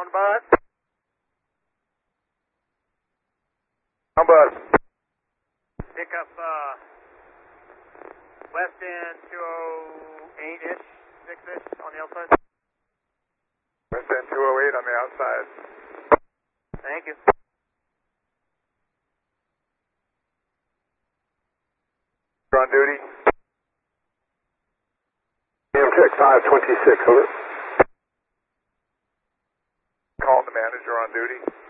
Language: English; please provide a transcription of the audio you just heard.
Ground bus. Ground bus. Pick up west end 208-ish, 6-ish on the outside. West end 208 on the outside. Thank you. You're on duty. Amtrak 526, over. Calling the manager on duty.